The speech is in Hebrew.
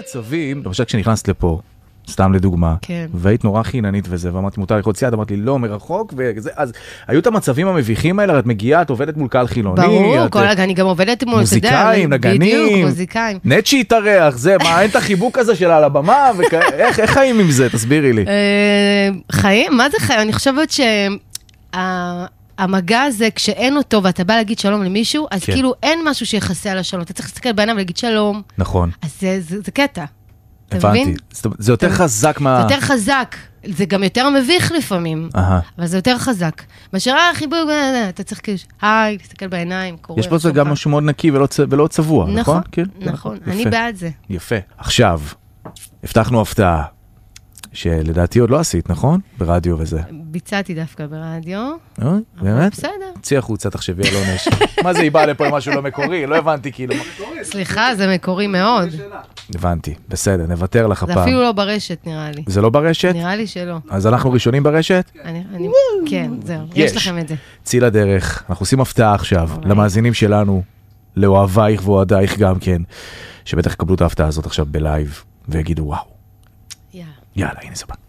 מצבים, למשל כשנכנסת לפה, סתם לדוגמה, והיית נורא חיננית וזה, ואמרתי, מותר ללחוץ יד, אמרתי לי, לא, מרחוק, וזה, אז היו את המצבים המביכים האלה, את מגיעה, את עובדת מול קהל חילוני. ברור, אני גם עובדת מול, מוזיקאים, נגנים, נט שהתארח, זה, מה, אין את החיבוק הזה שלה על הבמה, איך חיים עם זה, תסבירי לי. חיים? מה זה חיים? אני חושבת המגע הזה, כשאין אותו, ואתה בא להגיד שלום למישהו, אז כאילו אין משהו שיחסה על השלום, אתה צריך להסתכל בעיניו ולהגיד שלום. נכון. אז זה קטע. הבנתי. זה יותר חזק מה... זה יותר חזק. זה גם יותר מביך לפעמים. אבל זה יותר חזק. מאשר חיבוק, אתה צריך כאילו, היי, תסתכל בעיניים, קורא. יש פה זה גם משהו מאוד נקי ולא צבוע, נכון? נכון, אני בעד זה. יפה. עכשיו, הבטחנו הפתעה, שלדעתי עוד לא עשית, נכון? ברדיו וזה. ביצעתי דווקא ברדיו. באמת? בסדר. צי החוצה, תחשבי על עונש. מה זה, היא באה לפה עם משהו לא מקורי? לא הבנתי כאילו. סליחה, זה מקורי מאוד. הבנתי, בסדר, נוותר לך הפעם. זה אפילו לא ברשת, נראה לי. זה לא ברשת? נראה לי שלא. אז אנחנו ראשונים ברשת? כן, זהו. יש לכם את זה. צי לדרך, אנחנו עושים הפתעה עכשיו, למאזינים שלנו, לאוהבייך ואוהדייך גם כן, שבטח יקבלו את ההפתעה הזאת עכשיו בלייב, ויגידו וואו. יאללה, הנה זה בא.